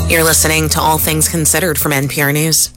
You're listening to All Things Considered from NPR News.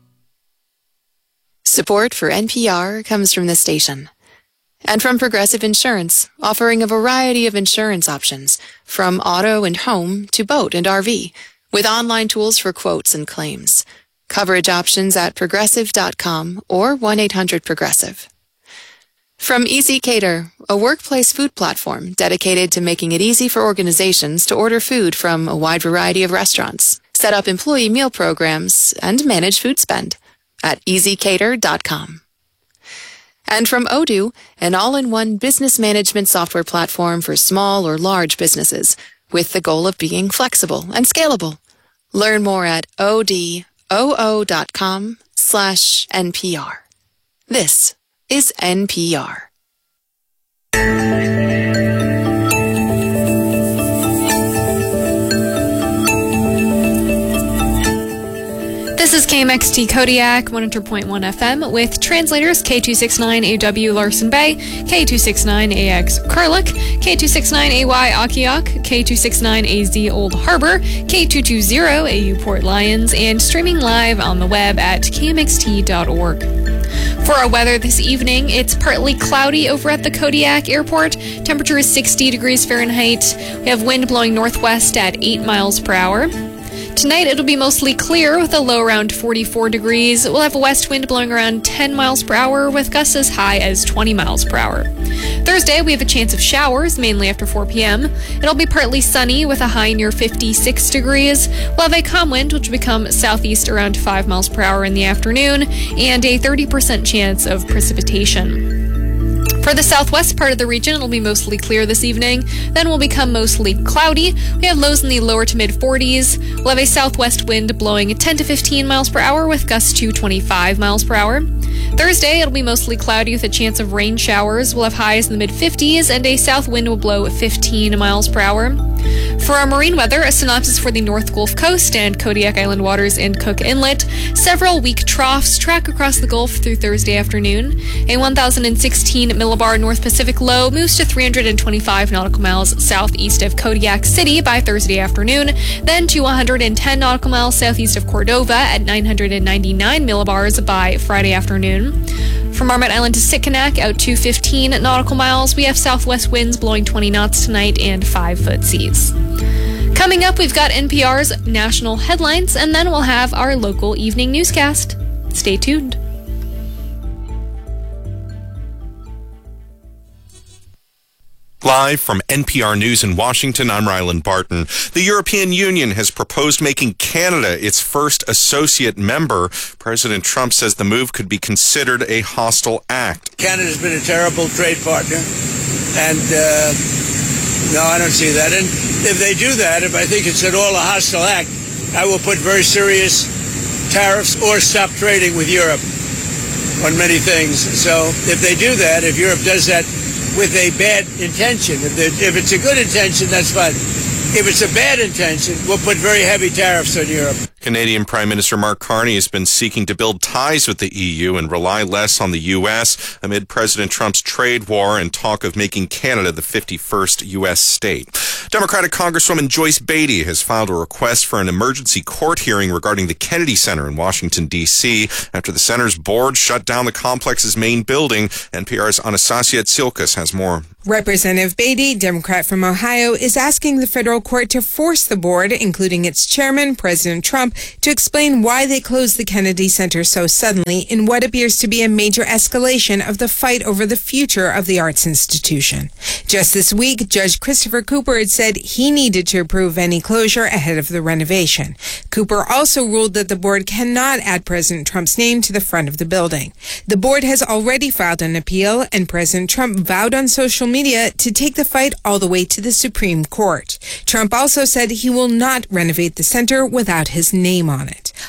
Support for NPR comes from this station and from Progressive Insurance, offering a variety of insurance options from auto and home to boat and RV with online tools for quotes and claims. Coverage options at progressive.com or 1-800-PROGRESSIVE. From Easy Cater, a workplace food platform dedicated to making it easy for organizations to order food from a wide variety of restaurants, set up employee meal programs, and manage food spend at easycater.com. And from Odoo, an all-in-one business management software platform for small or large businesses, with the goal of being flexible and scalable. Learn more at odoo.com/NPR. This is NPR. This is KMXT Kodiak 100.1 FM with translators K269AW Larson Bay, K269AX Kurlik, K269AY Akiak, K269AZ Old Harbor, K220AU Port Lions, and streaming live on the web at kmxt.org. For our weather this evening, it's partly cloudy over at the Kodiak Airport. Temperature is 60 degrees Fahrenheit. We have wind blowing northwest at 8 miles per hour. Tonight, it'll be mostly clear with a low around 44 degrees. We'll have a west wind blowing around 10 miles per hour with gusts as high as 20 miles per hour. Thursday, we have a chance of showers, mainly after 4 p.m. It'll be partly sunny with a high near 56 degrees. We'll have a calm wind, which will become southeast around 5 miles per hour in the afternoon, and a 30% chance of precipitation. For the southwest part of the region, it'll be mostly clear this evening. Then will become mostly cloudy. We have lows in the lower to mid 40s. We'll have a southwest wind blowing 10 to 15 miles per hour with gusts to 25 miles per hour. Thursday, it'll be mostly cloudy with a chance of rain showers. We'll have highs in the mid 50s and a south wind will blow 15 miles per hour. For our marine weather, a synopsis for the North Gulf Coast and Kodiak Island waters and Cook Inlet. Several weak troughs track across the Gulf through Thursday afternoon. A 1,016 millibar North Pacific low moves to 325 nautical miles southeast of Kodiak City by Thursday afternoon, then to 110 nautical miles southeast of Cordova at 999 millibars by Friday afternoon. From Marmot Island to Sitkinak, out to 15 nautical miles, we have southwest winds blowing 20 knots tonight and 5-foot seas. Coming up, we've got NPR's national headlines, and then we'll have our local evening newscast. Stay tuned. Live from NPR News in Washington, I'm Ryland Barton. The European Union has proposed making Canada its first associate member. President Trump says the move could be considered a hostile act. Canada's been a terrible trade partner, and no, I don't see that. And if they do that, if I think it's at all a hostile act, I will put very serious tariffs or stop trading with Europe on many things. So if they do that, if Europe does that with a bad intention, if it's a good intention, that's fine. If it's a bad intention, we'll put very heavy tariffs on Europe. Canadian Prime Minister Mark Carney has been seeking to build ties with the EU and rely less on the U.S. amid President Trump's trade war and talk of making Canada the 51st U.S. state. Democratic Congresswoman Joyce Beatty has filed a request for an emergency court hearing regarding the Kennedy Center in Washington, D.C. after the center's board shut down the complex's main building. NPR's Anastasia Tsilkas has more. Representative Beatty, Democrat from Ohio, is asking the federal court to force the board, including its chairman, President Trump, to explain why they closed the Kennedy Center so suddenly in what appears to be a major escalation of the fight over the future of the arts institution. Just this week, Judge Christopher Cooper had said he needed to approve any closure ahead of the renovation. Cooper also ruled that the board cannot add President Trump's name to the front of the building. The board has already filed an appeal, and President Trump vowed on social media to take the fight all the way to the Supreme Court. Trump also said he will not renovate the center without his name on it.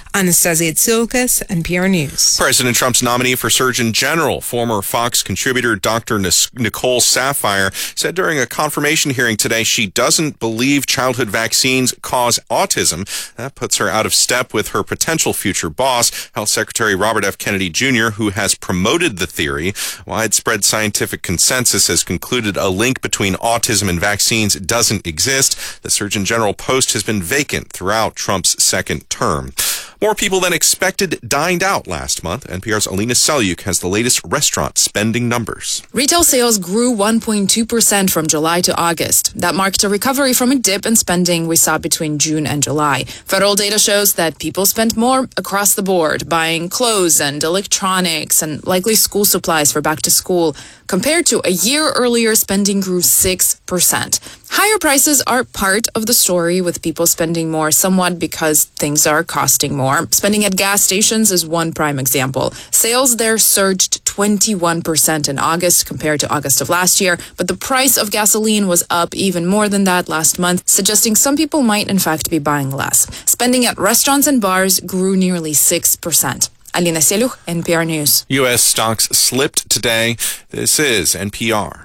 Anastasia Tsilkas, NPR News. President Trump's nominee for Surgeon General, former Fox contributor Dr. Nicole Saphier, said during a confirmation hearing today she doesn't believe childhood vaccines cause autism. That puts her out of step with her potential future boss, Health Secretary Robert F. Kennedy Jr., who has promoted the theory. Widespread scientific consensus has concluded a link between autism and vaccines doesn't exist. The Surgeon General post has been vacant throughout Trump's second term. More people than expected dined out last month. NPR's Alina Selyuk has the latest restaurant spending numbers. Retail sales grew 1.2% from July to August. That marked a recovery from a dip in spending we saw between June and July. Federal data shows that people spent more across the board, buying clothes and electronics and likely school supplies for back to school. Compared to a year earlier, spending grew 6%. Higher prices are part of the story, with people spending more somewhat because things are costing more. Spending at gas stations is one prime example. Sales there surged 21% in August compared to August of last year, but the price of gasoline was up even more than that last month, suggesting some people might in fact be buying less. Spending at restaurants and bars grew nearly 6%. Alina Selyuk, NPR News. U.S. stocks slipped today. This is NPR.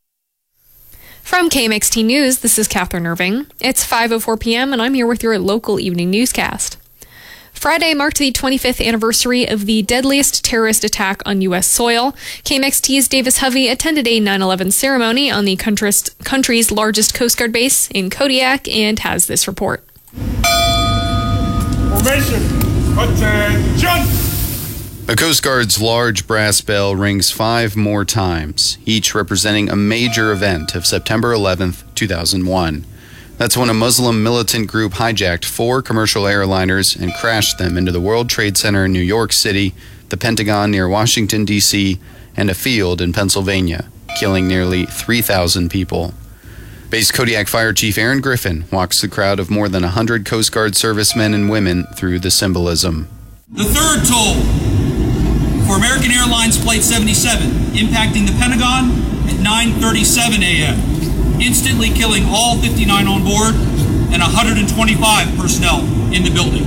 From KMXT News, this is Catherine Irving. It's 5:04 p.m. and I'm here with your local evening newscast. Friday marked the 25th anniversary of the deadliest terrorist attack on U.S. soil. KMXT's Davis Hovey attended a 9/11 ceremony on the country's largest Coast Guard base in Kodiak and has this report. Formation. Attention! The Coast Guard's large brass bell rings 5 more times, each representing a major event of September 11th, 2001. That's when a Muslim militant group hijacked 4 commercial airliners and crashed them into the World Trade Center in New York City, the Pentagon near Washington, D.C., and a field in Pennsylvania, killing nearly 3,000 people. Base Kodiak Fire Chief Aaron Griffin walks the crowd of more than 100 Coast Guard servicemen and women through the symbolism. The third toll for American Airlines Flight 77, impacting the Pentagon at 9:37 a.m., instantly killing all 59 on board and 125 personnel in the building.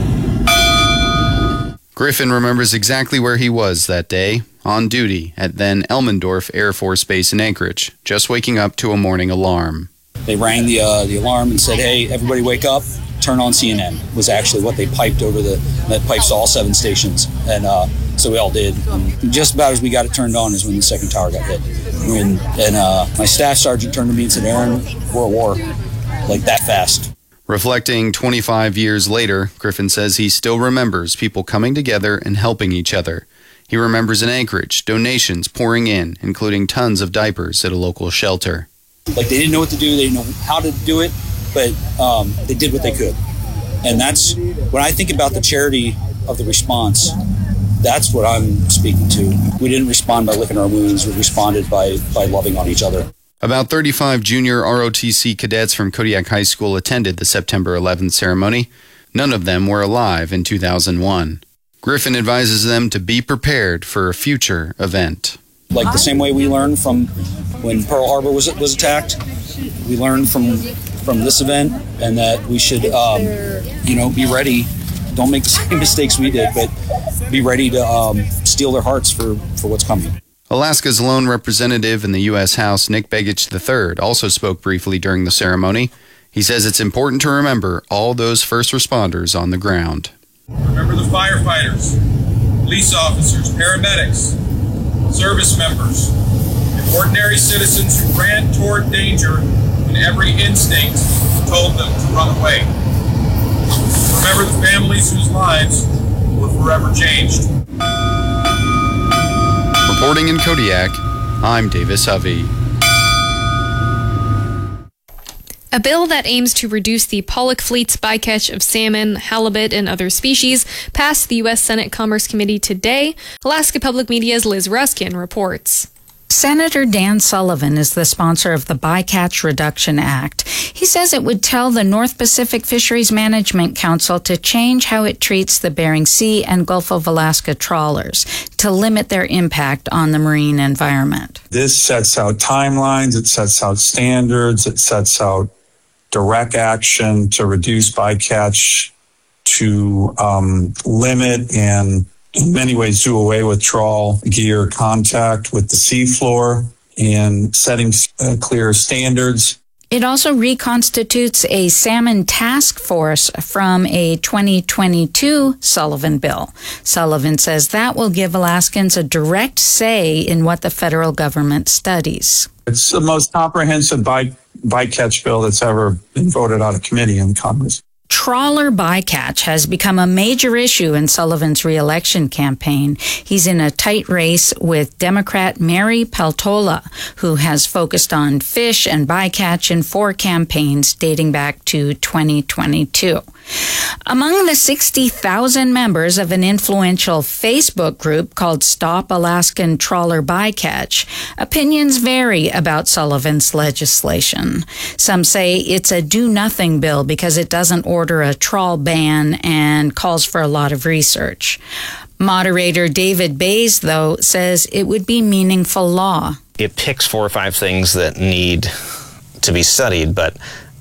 Griffin remembers exactly where he was that day, on duty at then Elmendorf Air Force Base in Anchorage, just waking up to a morning alarm. They rang the alarm and said, "Hey, everybody wake up, turn on CNN," was actually what they piped over that pipes to all 7 stations. And so we all did. And just about as we got it turned on is when the second tower got hit. And my staff sergeant turned to me and said, "Aaron, we're at war," like that fast. Reflecting 25 years later, Griffin says he still remembers people coming together and helping each other. He remembers in Anchorage, donations pouring in, including tons of diapers at a local shelter. Like they didn't know what to do, they didn't know how to do it, but they did what they could. And that's, when I think about the charity of the response, that's what I'm speaking to. We didn't respond by licking our wounds, we responded by loving on each other. About 35 junior ROTC cadets from Kodiak High School attended the September 11th ceremony. None of them were alive in 2001. Griffin advises them to be prepared for a future event. Like the same way we learned from when Pearl Harbor was attacked, we learned from this event, and that we should, be ready. Don't make the same mistakes we did, but be ready to steal their hearts for what's coming. Alaska's lone representative in the U.S. House, Nick Begich III, also spoke briefly during the ceremony. He says it's important to remember all those first responders on the ground. Remember the firefighters, police officers, paramedics, service members, and ordinary citizens who ran toward danger when every instinct told them to run away. Remember the families whose lives were forever changed. Reporting in Kodiak, I'm Davis Hovey. A bill that aims to reduce the Pollock fleet's bycatch of salmon, halibut, and other species passed the U.S. Senate Commerce Committee today. Alaska Public Media's Liz Ruskin reports. Senator Dan Sullivan is the sponsor of the Bycatch Reduction Act. He says it would tell the North Pacific Fisheries Management Council to change how it treats the Bering Sea and Gulf of Alaska trawlers to limit their impact on the marine environment. This sets out timelines, it sets out standards, it sets out direct action to reduce bycatch to limit and in many ways do away with trawl gear contact with the seafloor and setting clear standards. It also reconstitutes a salmon task force from a 2022 Sullivan bill. Sullivan says that will give Alaskans a direct say in what the federal government studies. It's the most comprehensive bycatch bill that's ever been voted out of committee in Congress. Trawler bycatch has become a major issue in Sullivan's re-election campaign. He's in a tight race with Democrat Mary Peltola, who has focused on fish and bycatch in 4 campaigns dating back to 2022. Among the 60,000 members of an influential Facebook group called Stop Alaskan Trawler Bycatch, opinions vary about Sullivan's legislation. Some say it's a do-nothing bill because it doesn't order a trawl ban and calls for a lot of research. Moderator David Bays, though, says it would be meaningful law. It picks 4 or 5 things that need to be studied, but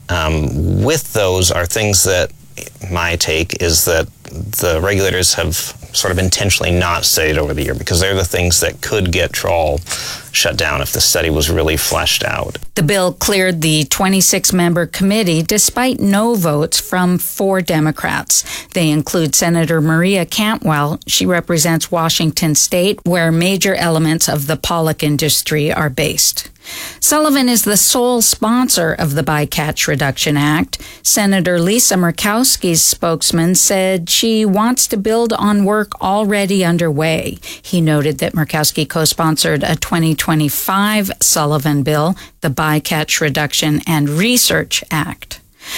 with those are things that my take is that the regulators have sort of intentionally not studied over the year because they're the things that could get trawl shut down if the study was really fleshed out. The bill cleared the 26-member committee despite no votes from 4 Democrats. They include Senator Maria Cantwell. She represents Washington State, where major elements of the pollock industry are based. Sullivan is the sole sponsor of the Bycatch Reduction Act. Senator Lisa Murkowski's spokesman said she wants to build on work already underway. He noted that Murkowski co-sponsored a 2025 Sullivan bill, the Bycatch Reduction and Research Act.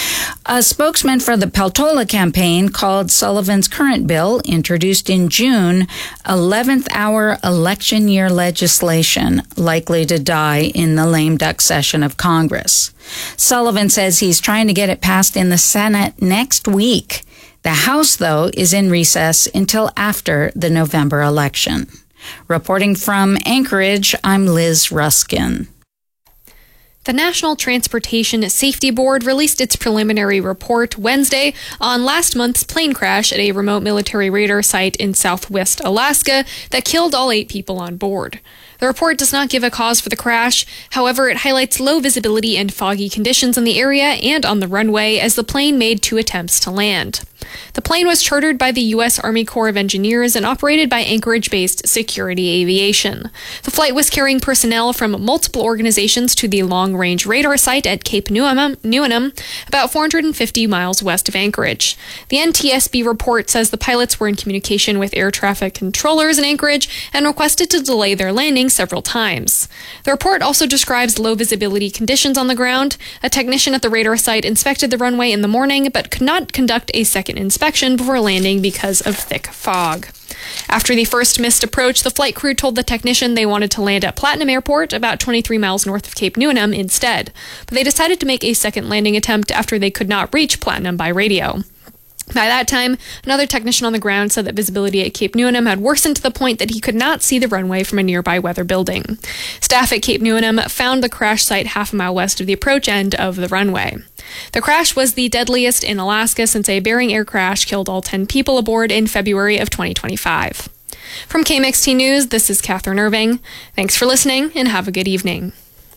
A spokesman for the Peltola campaign called Sullivan's current bill, introduced in June, 11th hour election year legislation likely to die in the lame duck session of Congress. Sullivan says he's trying to get it passed in the Senate next week. The House, though, is in recess until after the November election. Reporting from Anchorage, I'm Liz Ruskin. The National Transportation Safety Board released its preliminary report Wednesday on last month's plane crash at a remote military radar site in southwest Alaska that killed all 8 people on board. The report does not give a cause for the crash. However, it highlights low visibility and foggy conditions in the area and on the runway as the plane made 2 attempts to land. The plane was chartered by the U.S. Army Corps of Engineers and operated by Anchorage-based Security Aviation. The flight was carrying personnel from multiple organizations to the long-range radar site at Cape Newenham, about 450 miles west of Anchorage. The NTSB report says the pilots were in communication with air traffic controllers in Anchorage and requested to delay their landing several times. The report also describes low visibility conditions on the ground. A technician at the radar site inspected the runway in the morning but could not conduct a second inspection before landing because of thick fog. After the first missed approach, the flight crew told the technician they wanted to land at Platinum Airport, about 23 miles north of Cape Newenham, instead. But they decided to make a second landing attempt after they could not reach Platinum by radio. By that time, another technician on the ground said that visibility at Cape Newenham had worsened to the point that he could not see the runway from a nearby weather building. Staff at Cape Newenham found the crash site half a mile west of the approach end of the runway. The crash was the deadliest in Alaska since a Bering air crash killed all 10 people aboard in February of 2025. From KMXT News, this is Catherine Irving. Thanks for listening and have a good evening.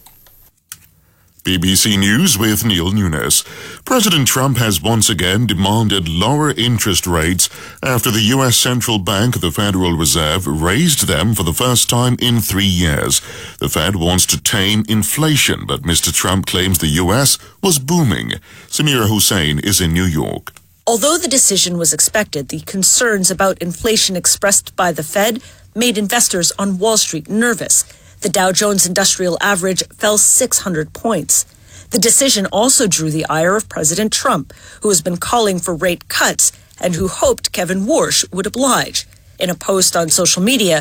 BBC News with Neil Nunes. President Trump has once again demanded lower interest rates after the U.S. Central Bank, the Federal Reserve, raised them for the first time in 3 years. The Fed wants to tame inflation, but Mr. Trump claims the U.S. was booming. Samira Hussein is in New York. Although the decision was expected, the concerns about inflation expressed by the Fed made investors on Wall Street nervous. The Dow Jones Industrial Average fell 600 points. The decision also drew the ire of President Trump, who has been calling for rate cuts and who hoped Kevin Warsh would oblige. In a post on social media,